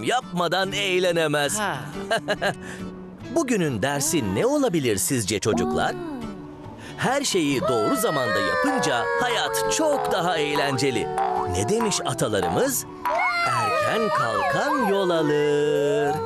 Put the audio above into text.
yapmadan eğlenemez. Bugünün dersi ne olabilir sizce çocuklar? Her şeyi doğru zamanda yapınca hayat çok daha eğlenceli. Ne demiş atalarımız? Erken kalkan yol alır.